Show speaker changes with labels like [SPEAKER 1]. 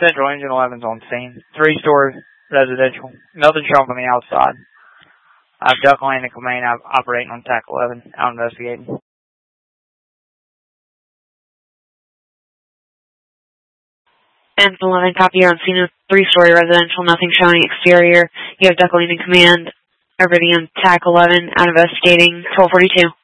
[SPEAKER 1] Central Engine 11's on scene. 3-story residential. Nothing shown from the outside. I have Duck Landing Command operating on TAC 11, out investigating.
[SPEAKER 2] And 11, copy, you're on scene of 3-story residential, nothing showing exterior. You have Duck Landing Command over the TAC 11, out investigating, 1242.